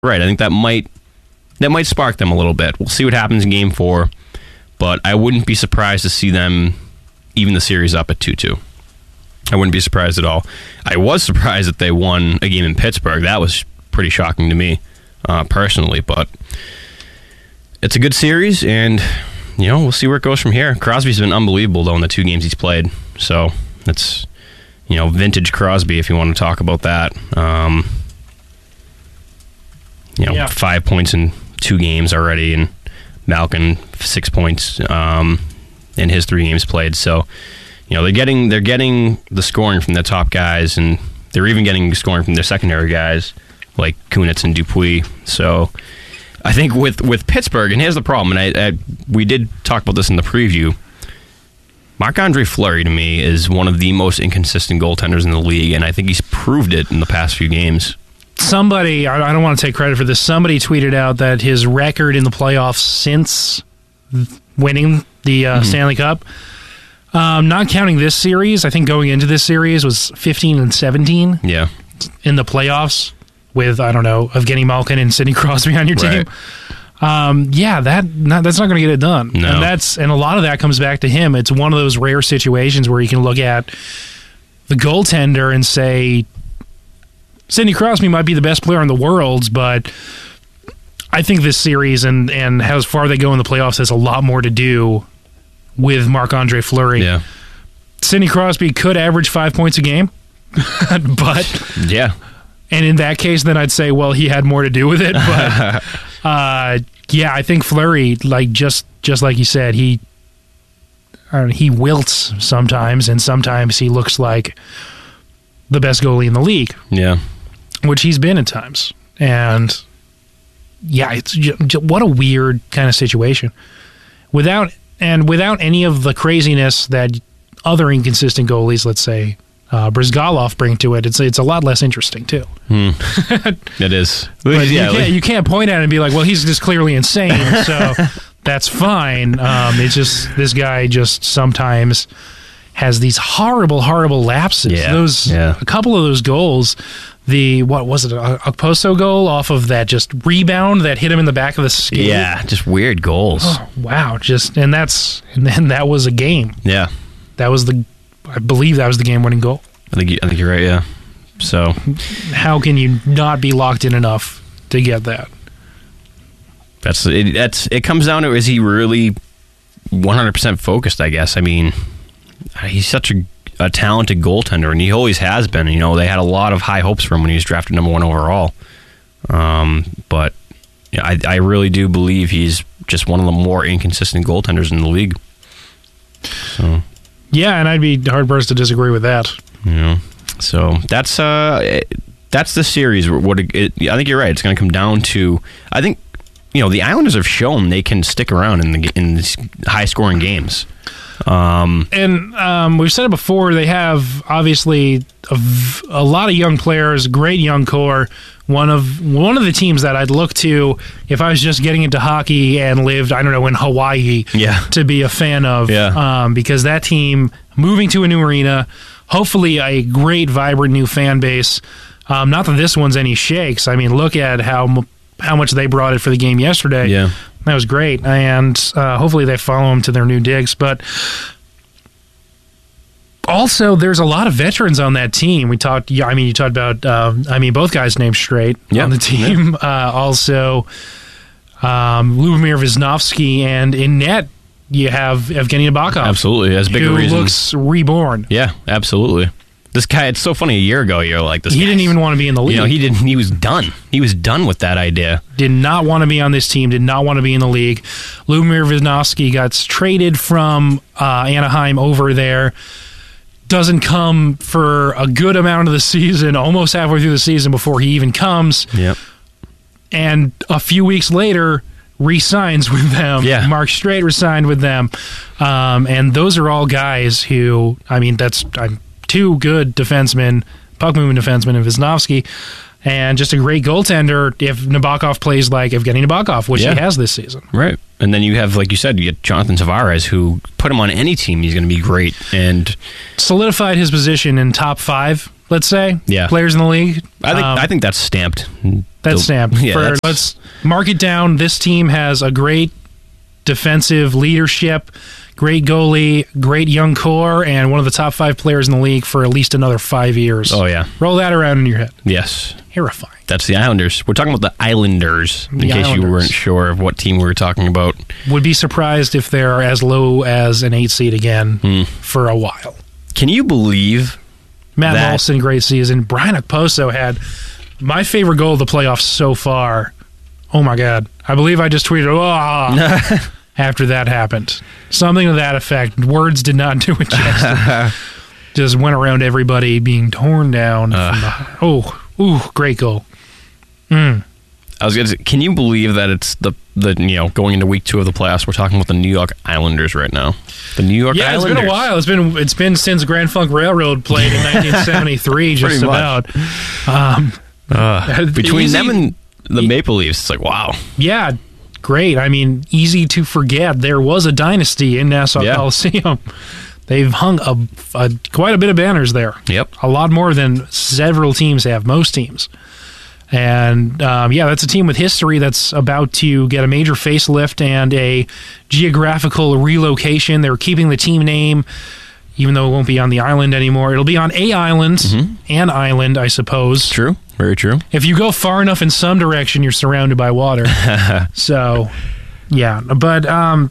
Right. I think that might spark them a little bit. We'll see what happens in Game 4, but I wouldn't be surprised to see them even the series up at 2-2. I wouldn't be surprised at all. I was surprised that they won a game in Pittsburgh. That was pretty shocking to me, personally, but it's a good series, and we'll see where it goes from here. Crosby's been unbelievable, though, in the 2 games he's played, so it's vintage Crosby, if you want to talk about that. 5 points in 2 games already, and Malkin 6 points in his 3 games played. So, they're getting the scoring from the top guys, and they're even getting scoring from their secondary guys like Kunitz and Dupuis. So, I think with Pittsburgh, and here's the problem, and we did talk about this in the preview. Marc-Andre Fleury, to me, is one of the most inconsistent goaltenders in the league, and I think he's proved it in the past few games. Somebody, I don't want to take credit for this, somebody tweeted out that his record in the playoffs since winning the Stanley Cup, not counting this series, I think going into this series was 15-17 in the playoffs with, Evgeny Malkin and Sidney Crosby on your team. That's not going to get it done. No. And a lot of that comes back to him. It's one of those rare situations where you can look at the goaltender and say, Sidney Crosby might be the best player in the world, but I think this series and how far they go in the playoffs has a lot more to do with Marc-Andre Fleury. Yeah. Sidney Crosby could average 5 points a game, but yeah. And in that case, then I'd say, well, he had more to do with it. But I think Fleury, just like you said, he wilts sometimes, and sometimes he looks like the best goalie in the league. Yeah. Which he's been at times. And it's what a weird kind of situation. Without any of the craziness that other inconsistent goalies, let's say, Brizgalov bring to it, it's a lot less interesting too. It is. But you can't point at it and be like, well, he's just clearly insane, so that's fine. It's just this guy just sometimes has these horrible lapses. A couple of those goals, what was it, a Okposo goal off of that just rebound that hit him in the back of the skate? Yeah, just weird goals. Oh, wow. And then that was a game. Yeah. I believe that was the game-winning goal. I think you're right, yeah. So how can you not be locked in enough to get that? It comes down to, is he really 100% focused, I guess. I mean, he's such a talented goaltender, and he always has been. They had a lot of high hopes for him when he was drafted number 1 overall. But I really do believe he's just one of the more inconsistent goaltenders in the league. So... yeah, and I'd be hard-pressed to disagree with that. So that's the series. I think you're right. It's going to come down to, I think, the Islanders have shown they can stick around in these high-scoring games. And we've said it before, they have, obviously, a lot of young players, great young core. One of the teams that I'd look to if I was just getting into hockey and lived, in Hawaii, to be a fan of. Yeah. Because that team, moving to a new arena, hopefully a great, vibrant new fan base. Not that this one's any shakes. I mean, look at how much they brought it for the game yesterday. Yeah. That was great. And hopefully they follow them to their new digs. But also, there's a lot of veterans on that team. You talked about, both guys named straight on the team. Yeah. Also, Lubomir Wisnowski, and in net, you have Evgeny Nabokov. Absolutely. That's big reason. Who looks reborn. Yeah, absolutely. This guy, it's so funny, a year ago, you're like, this guy. He didn't even want to be in the league. He was done. He was done with that idea. Did not want to be on this team, did not want to be in the league. Lubomir Wisnowski got traded from Anaheim over there. Doesn't come for a good amount of the season, almost halfway through the season before he even comes. Yep. And a few weeks later, re-signs with them. Yeah. Mark Streit re-signed with them. And those are all guys who, that's two good defensemen, puck-moving defensemen in Wisnowski, and just a great goaltender if Nabokov plays like Evgeny Nabokov, which he has this season. Right. And then you have, like you said, you get Jonathan Tavares, who put him on any team, he's going to be great. And solidified his position in top 5 let's say. Yeah. Players in the league. I think that's stamped. That's stamped. Yeah, let's mark it down. This team has a great defensive leadership, great goalie, great young core, and one of the top 5 players in the league for at least another 5 years. Oh, yeah. Roll that around in your head. Yes. Terrifying. That's the Islanders. We're talking about the Islanders, in case you weren't sure of what team we were talking about. Would be surprised if they're as low as an 8 seed again for a while. Can you believe Matt Moulson, great season. Brian Okposo had my favorite goal of the playoffs so far. Oh, my God. I believe I just tweeted, after that happened. Something to that effect. Words did not do it justice. Just went around everybody being torn down. Great goal. I was going to say, can you believe that it's the going into week 2 of the playoffs, we're talking about the New York Islanders right now. The New York Islanders. It's been a while. It's been since Grand Funk Railroad played in 1973, just about. Between them and the Maple Leafs, it's like, wow. Yeah, great. I mean, easy to forget. There was a dynasty in Nassau Coliseum. They've hung quite a bit of banners there. Yep. A lot more than several teams have, most teams. And, that's a team with history that's about to get a major facelift and a geographical relocation. They're keeping the team name, even though it won't be on the island anymore. It'll be on a island, an island, I suppose. True. Very true. If you go far enough in some direction, you're surrounded by water. So, yeah. But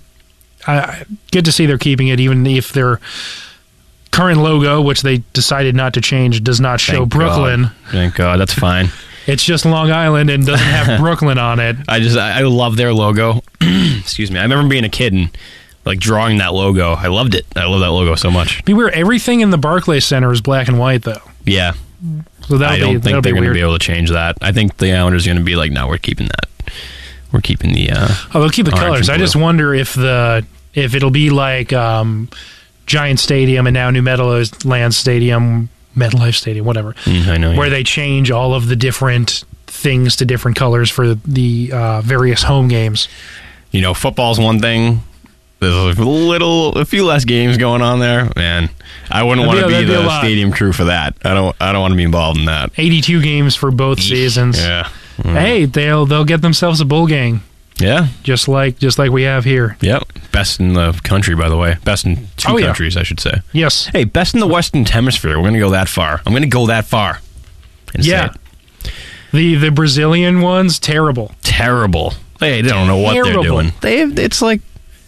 good to see they're keeping it, even if their current logo, which they decided not to change, does not show Brooklyn. Thank God. That's fine. It's just Long Island and doesn't have Brooklyn on it. I love their logo. Excuse me. I remember being a kid and drawing that logo. I loved it. I love that logo so much. Beware, everything in the Barclays Center is black and white, though. Yeah. So I don't think they're going to be able to change that. I think the Islanders are going to be like, no, we're keeping that. We're keeping the. They'll keep the colors. I just wonder if it'll be like Giant Stadium and now New Meadowlands Stadium. MetLife Stadium, whatever. I know. Where they change all of the different things to different colors for the various home games. Football's one thing. There's a few less games going on there. Man, I wouldn't want to be the stadium crew for that. I don't want to be involved in that. 82 games for both seasons. Yeah. Hey, they'll get themselves a bowl game. Yeah. Just like we have here. Yep. Best in the country, by the way. Best in two countries, I should say. Yes. Hey, best in the Western Hemisphere. We're going to go that far. I'm going to go that far. Yeah. The Brazilian ones, terrible. Terrible. They don't know what they're doing. It's like,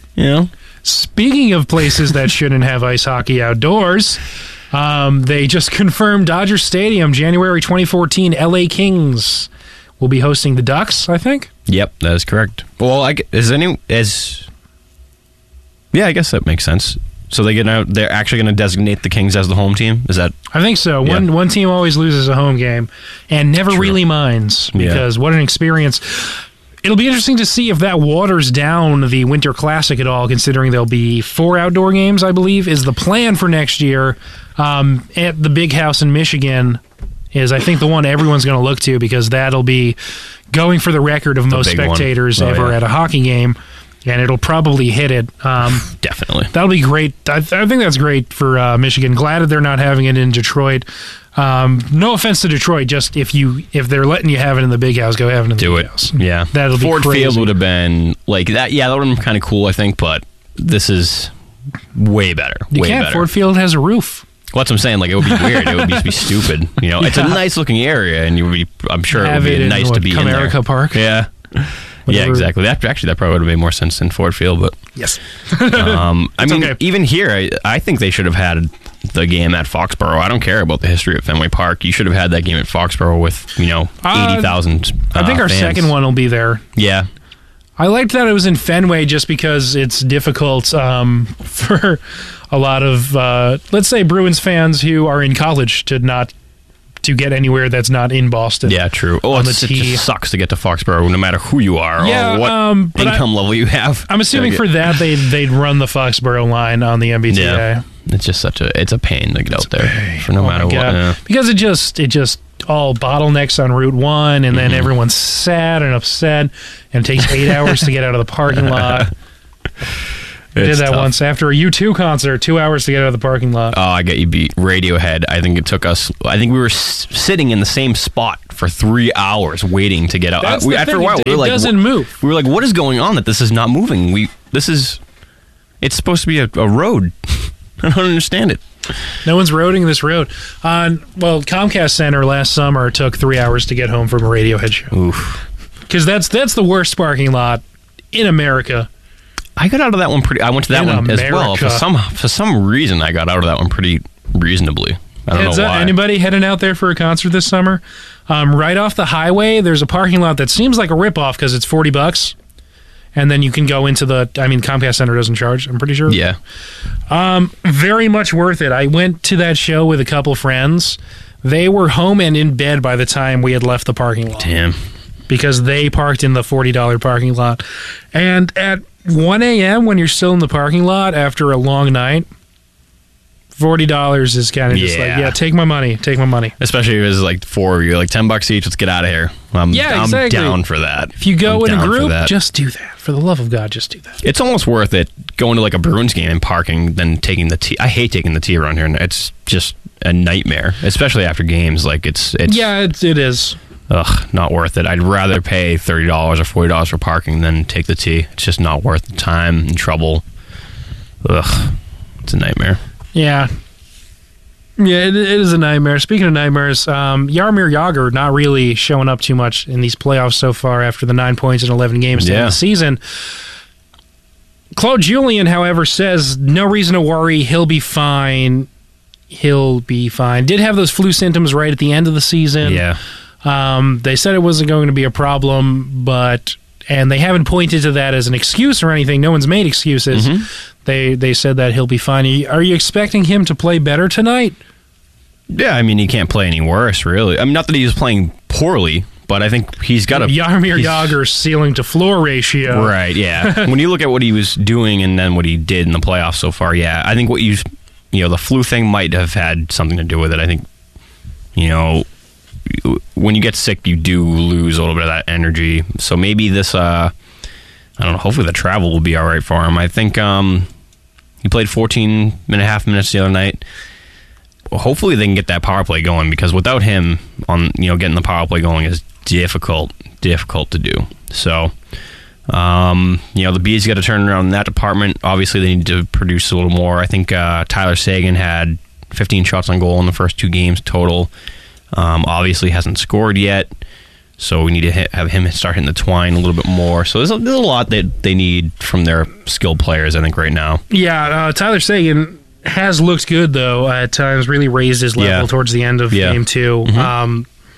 Speaking of places that shouldn't have ice hockey outdoors, they just confirmed Dodger Stadium, January 2014, LA Kings will be hosting the Ducks, I think. Yep, that is correct. Well, I guess that makes sense. So they're actually going to designate the Kings as the home team? Is that? I think so. Yeah. One team always loses a home game and never really minds because what an experience. It'll be interesting to see if that waters down the Winter Classic at all, considering there'll be 4 outdoor games, I believe, is the plan for next year. At the Big House in Michigan is, I think, the one everyone's going to look to because that'll be going for the record of most spectators ever at a hockey game, and it'll probably hit it. Definitely. That'll be great. I think that's great for Michigan. Glad that they're not having it in Detroit. No offense to Detroit, just if they're letting you have it in the Big House, go have it in the Big House. Yeah. That'll be Ford crazy. Field would have been like that. Yeah, that would have been kind of cool, I think, but this is way better. You can't. Ford Field has a roof. Well, that's what I'm saying. Like, it would be weird. It would just be stupid. It's a nice looking area, and I'm sure it would be nice to be in there. Comerica Park. Yeah. Yeah, exactly. That probably would have made more sense than Ford Field, but yes. Even here, I think they should have had the game at Foxborough. I don't care about the history of Fenway Park. You should have had that game at Foxborough with 80,000. I think our fans. second one will be there. Yeah. I liked that it was in Fenway just because it's difficult for a lot of, let's say, Bruins fans who are in college to get anywhere that's not in Boston. Yeah, true. It just sucks to get to Foxborough no matter who you are or what income level you have. I'm assuming for that they'd run the Foxborough line on the MBTA. Yeah. It's just it's a pain to get out there for no matter what. Yeah. Because it just all bottlenecks on Route 1 and then everyone's sad and upset and it takes 8 hours to get out of the parking lot. I did that once after a U2 concert, 2 hours to get out of the parking lot. Oh, I get you beat. Radiohead, I think we were sitting in the same spot for 3 hours waiting to get out. After a while, we were like, doesn't move. We were like, what is going on that this is not moving? It's supposed to be a road. I don't understand it. No one's roading this road. Comcast Center last summer took 3 hours to get home from a Radiohead show. Oof. Because that's the worst parking lot in America. I got out of that one I went to that one as well. For some reason, I got out of that one pretty reasonably. I don't know why. Anybody heading out there for a concert this summer? Right off the highway, there's a parking lot that seems like a ripoff because it's $40, and then you can go into Comcast Center doesn't charge. I'm pretty sure. Yeah. Very much worth it. I went to that show with a couple friends. They were home and in bed by the time we had left the parking lot. Damn. Because they parked in the $40 parking lot, and at 1 a.m. when you're still in the parking lot after a long night, $40 is kind of just like, take my money. Especially if it was like four of you, like $10 each, let's get out of here. I'm down for that. If you go in a group, just do that. For the love of God, just do that. It's almost worth it going to like a Bruins game and parking than taking the T. I hate taking the T around here, and it's just a nightmare, especially after games. Like it is. Ugh, not worth it. I'd rather pay $30 or $40 for parking than take the T. It's just not worth the time and trouble. Ugh, it's a nightmare. Yeah. Yeah, it is a nightmare. Speaking of nightmares, Jaromir Jagr not really showing up too much in these playoffs so far after the 9 points in 11 games to end the season. Claude Julien, however, says no reason to worry. He'll be fine. Did have those flu symptoms right at the end of the season. Yeah. They said it wasn't going to be a problem, and they haven't pointed to that as an excuse or anything. No one's made excuses. Mm-hmm. They said that he'll be fine. Are you expecting him to play better tonight? Yeah, I mean, he can't play any worse, really. I mean, not that he was playing poorly, but I think he's got Jaromir Jagr's ceiling to floor ratio. Right, yeah. When you look at what he was doing and then what he did in the playoffs so far, yeah, I think the flu thing might have had something to do with it. I think, when you get sick, you do lose a little bit of that energy. So maybe this, I don't know, hopefully the travel will be all right for him. I think he played 14.5 minutes the other night. Well, hopefully they can get that power play going, because without him getting the power play going is difficult to do. So, the Bees got to turn around in that department. Obviously, they need to produce a little more. I think Tyler Seguin had 15 shots on goal in the first 2 games total. Obviously hasn't scored yet, so we need to have him start hitting the twine a little bit more. So there's a lot that they need from their skilled players, I think, right now. Yeah, Tyler Seguin has looked good, though, at times, really raised his level towards the end of Game 2. Mm-hmm.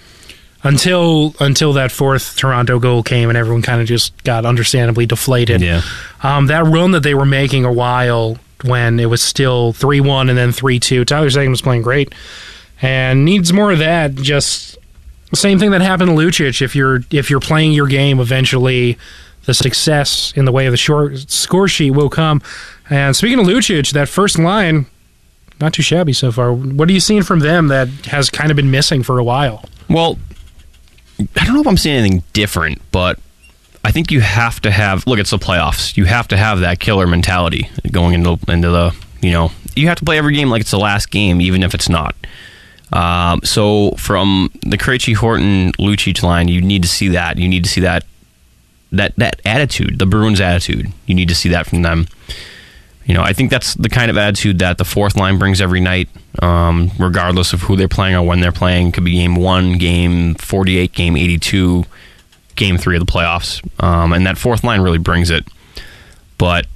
Until that fourth Toronto goal came and everyone kind of just got understandably deflated. Yeah. That run that they were making a while when it was still 3-1 and then 3-2, Tyler Seguin was playing great. And needs more of that. Just the same thing that happened to Lucic. If you're playing your game, eventually the success in the way of the short score sheet will come. And speaking of Lucic, that first line, not too shabby so far. What are you seeing from them that has kind of been missing for a while? Well, I don't know if I'm seeing anything different, but I think you have to have, look, it's the playoffs. You have to have that killer mentality going into the, you have to play every game like it's the last game, even if it's not. So from the Krejci, Horton, Lucic line, you need to see that. You need to see that attitude, the Bruins' attitude. You need to see that from them. I think that's the kind of attitude that the fourth line brings every night, regardless of who they're playing or when they're playing. It could be game 1, game 48, game 82, game 3 of the playoffs. And that fourth line really brings it. But,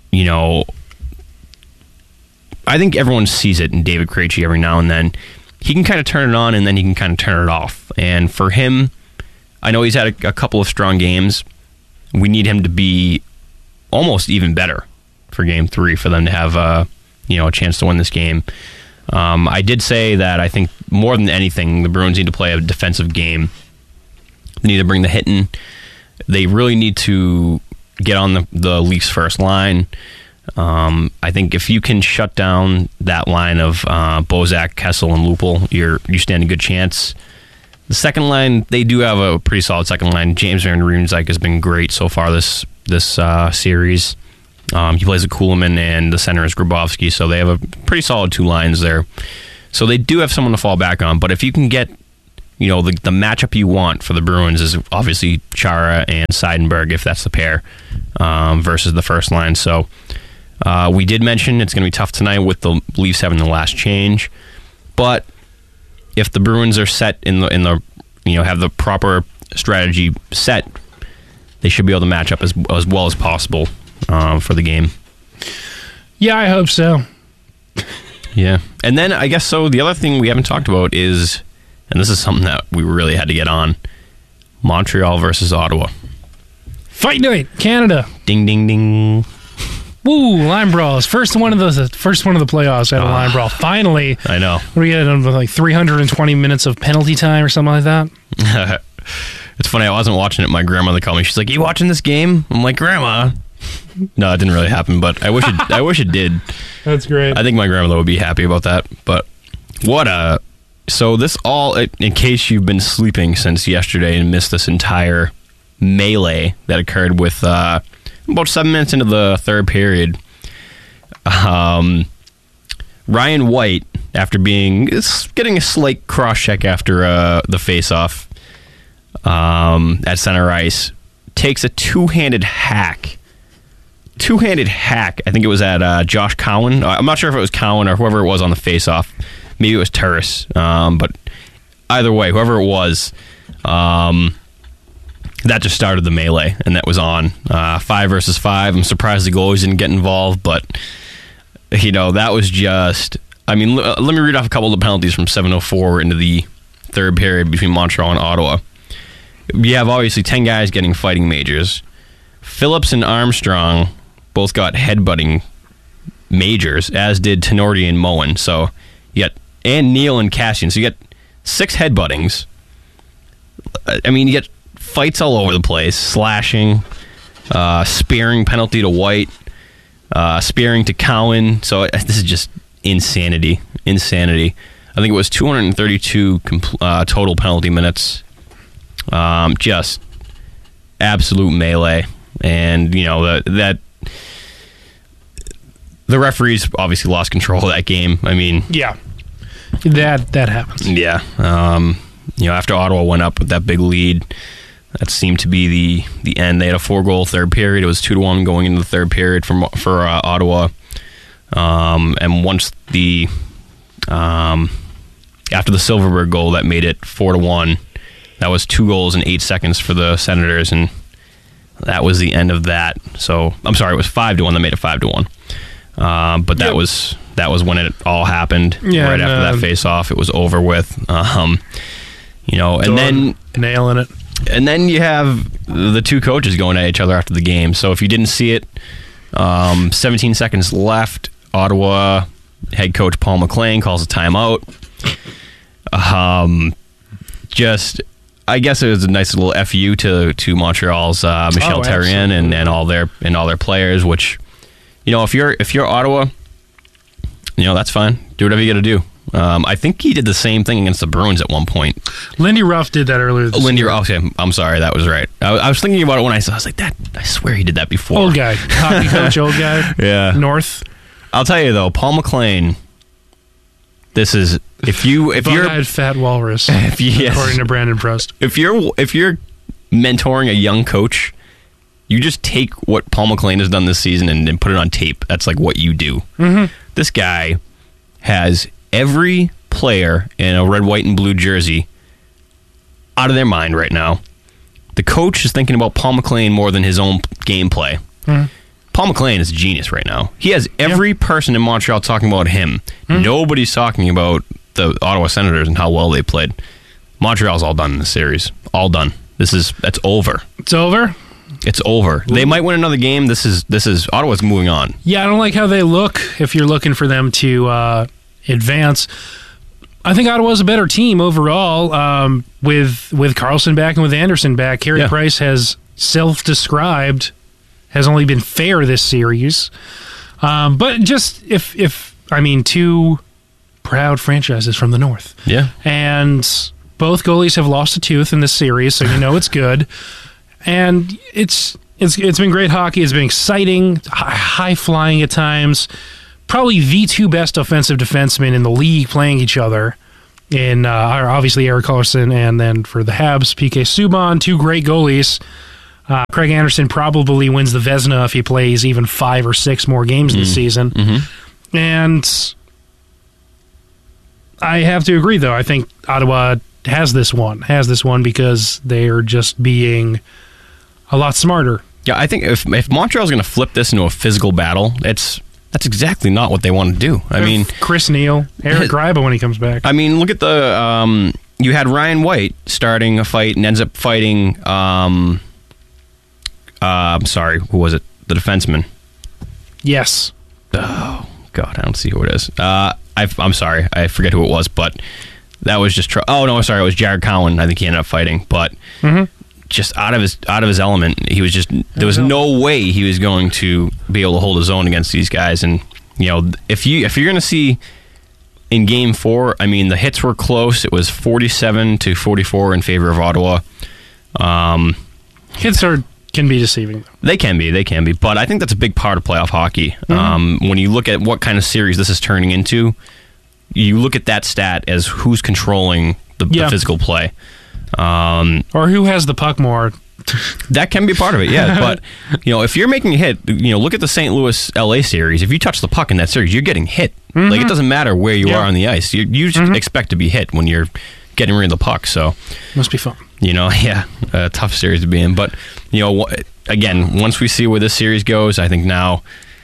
I think everyone sees it in David Krejci every now and then. He can kind of turn it on and then he can kind of turn it off. And for him, I know he's had a couple of strong games. We need him to be almost even better for Game 3 for them to have a chance to win this game. I did say that I think more than anything, the Bruins need to play a defensive game. They need to bring the hitting. They really need to get on the Leafs' first line. I think if you can shut down that line of Bozak, Kessel, and Lupul, you stand a good chance. The second line, they do have a pretty solid second line. James Van Riemsdyk has been great so far this series. He plays with Kuhlman, and the center is Grabowski, so they have a pretty solid two lines there. So they do have someone to fall back on, but if you can get, the matchup you want for the Bruins is obviously Chara and Seidenberg, if that's the pair, versus the first line. So we did mention it's going to be tough tonight with the Leafs having the last change, but if the Bruins are set in the have the proper strategy set, they should be able to match up as well as possible for the game. Yeah, I hope so. Yeah. And then I guess the other thing we haven't talked about is, and this is something that we really had to get on, Montreal versus Ottawa. Fight night, Canada. Ding, ding, ding. Woo, line brawls. First one of the playoffs had a line brawl. Finally. I know. What do we get? Like 320 minutes of penalty time or something like that? It's funny, I wasn't watching it. My grandmother called me. She's like, "You watching this game?" I'm like, "Grandma." No, it didn't really happen, but I wish it did. That's great. I think my grandmother would be happy about that. But so this all, in case you've been sleeping since yesterday and missed this entire melee that occurred with about 7 minutes into the third period, Ryan White, after getting a slight cross check after the face-off at center ice, takes a two-handed hack. I think it was at Josh Cowan. I'm not sure if it was Cowan or whoever it was on the face-off. Maybe it was Turris. But either way, whoever it was, that just started the melee, and that was on 5 versus 5. I'm surprised the goalies didn't get involved, but that was just. I mean, let me read off a couple of the penalties from 7:04 into the third period between Montreal and Ottawa. You have obviously 10 guys getting fighting majors. Phillips and Armstrong both got headbutting majors, as did Tenorti and Moen. So and Neal and Cassian. So you get 6 headbuttings. I mean, you get fights all over the place, slashing, spearing penalty to White, spearing to Cowan. So this is just insanity. I think it was 232 total penalty minutes. Just absolute melee. And, that the referees obviously lost control of that game. I mean... Yeah. That happens. Yeah. After Ottawa went up with that big lead, that seemed to be the end. They had a 4-goal third period. It was 2-1 going into the third period for Ottawa. And once after the Silverberg goal, that made it 4-1. That was 2 goals in 8 seconds for the Senators, and that was the end of that. So I'm sorry, it was 5-1 that made it 5-1. But that was when it all happened. Yeah, right after that face-off, it was over with. And then nailing it. And then you have the two coaches going at each other after the game. So if you didn't see it, 17 seconds left. Ottawa head coach Paul McLean calls a timeout. I guess it was a nice little FU to Montreal's Michel Therrien and all their players. Which, if you're Ottawa, that's fine. Do whatever you got to do. I think he did the same thing against the Bruins at one point. Lindy Ruff did that earlier this year. Okay, I'm sorry, that was right. I was thinking about it when I was like, I swear he did that before. Old guy. Hockey coach, old guy. Yeah. North. I'll tell you, though, Paul McLean, this is... If you're fat walrus, yes, according to Brandon Prost. If you're mentoring a young coach, you just take what Paul McLean has done this season and put it on tape. That's like what you do. Mm-hmm. This guy has every player in a red, white, and blue jersey out of their mind right now. The coach is thinking about Paul McLean more than his own gameplay. Mm-hmm. Paul McLean is a genius right now. He has every person in Montreal talking about him. Mm-hmm. Nobody's talking about the Ottawa Senators and how well they played. Montreal's all done in the series. All done. That's over. It's over? It's over. Ooh. They might win another game. This is Ottawa's moving on. Yeah, I don't like how they look if you're looking for them to advance. I think Ottawa's a better team overall with Carlson back and with Anderson back. Carey Price has self-described has only been fair this series. But just two proud franchises from the North. Yeah. And both goalies have lost a tooth in this series, so it's good. And it's It's been great hockey. It's been exciting, high flying at times. Probably the two best offensive defensemen in the league playing each other. In obviously Erik Karlsson, and then for the Habs, PK Subban, two great goalies. Craig Anderson probably wins the Vezina if he plays even 5 or 6 more games this season. Mm-hmm. And I have to agree, though. I think Ottawa has this one because they are just being a lot smarter. Yeah, I think if Montreal's going to flip this into a physical battle, that's exactly not what they want to do. I mean, Chris Neal, Eric Gryba when he comes back. I mean, look at the you had Ryan White starting a fight and ends up fighting. I'm sorry, who was it? The defenseman. Yes. Oh God, I don't see who it is. I'm sorry, I forget who it was, but that was just. Oh no, sorry, it was Jared Cowan. I think he ended up fighting, but just out of his element. He was just there was no way he was going to be able to hold his own against these guys. And you know, if you're going to see in Game 4, I mean, the hits were close. It was 47-44 in favor of Ottawa. Hits can be deceiving. They can be, but I think that's a big part of playoff hockey. When you look at what kind of series this is turning into, you look at that stat as who's controlling the physical play. Or who has the puck more. That can be part of it, yeah. But, you know, if you're making a hit, you know, look at the St. Louis-LA series. If you touch the puck in that series, you're getting hit. Mm-hmm. Like, it doesn't matter where you are on the ice. You just expect to be hit when you're getting rid of the puck, so. Must be fun. You know, yeah, a tough series to be in. But, you know, again, once we see where this series goes, I think now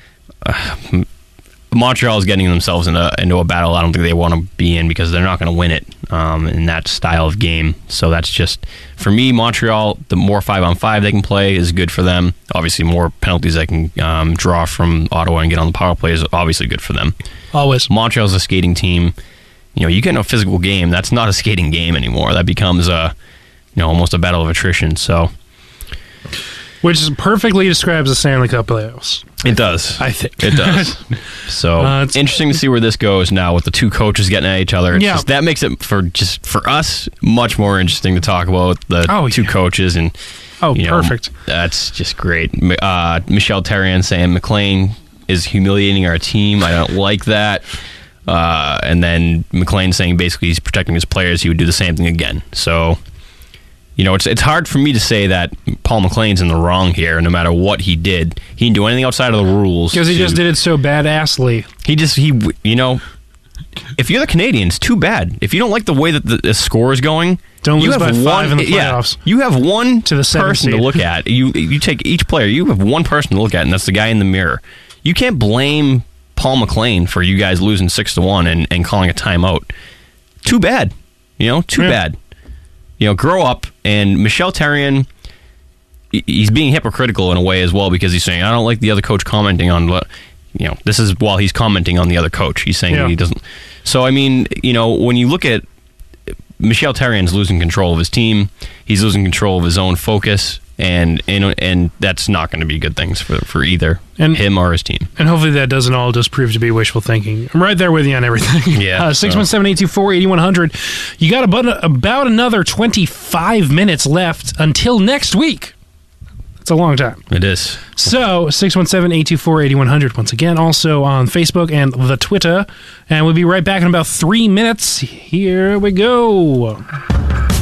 Montreal is getting themselves into a battle I don't think they want to be in because they're not going to win it in that style of game. So that's just, for me, Montreal, the more 5-on-5 they can play is good for them. Obviously, more penalties they can draw from Ottawa and get on the power play is obviously good for them. Always. Montreal's a skating team. You know, you get in a physical game, that's not a skating game anymore. That becomes almost a battle of attrition. So, which perfectly describes the Stanley Cup playoffs. It does. I think. It does. So, it's interesting to see where this goes now with the two coaches getting at each other. That makes it, for us, much more interesting to talk about the two coaches. And perfect. That's just great. Michel Therrien saying McLean is humiliating our team. I don't like that. And then McLean saying basically he's protecting his players. He would do the same thing again. So, you know, it's hard for me to say that Paul McLean's in the wrong here. No matter what he did, he didn't do anything outside of the rules because he just did it so badassly. If you're the Canadians, too bad. If you don't like the way that the score is going, don't lose by 5 in the playoffs. You have one to the person to look at. You take each player. You have one person to look at, and that's the guy in the mirror. You can't blame Paul McLean for you guys losing 6-1 and calling a timeout. Too bad. Too bad. Grow up. And Michel Therrien, he's being hypocritical in a way as well because he's saying, I don't like the other coach commenting on what, this is while he's commenting on the other coach. He's saying he doesn't. So, I mean, when you look at Michel Therrien's losing control of his team, he's losing control of his own focus. And that's not going to be good things for either him or his team. And hopefully that doesn't all just prove to be wishful thinking. I'm right there with you on everything. Yeah. 617-824-8100. You got about another 25 minutes left until next week. It's a long time. It is. So, 617-824-8100 once again. Also on Facebook and the Twitter. And we'll be right back in about 3 minutes. Here we go.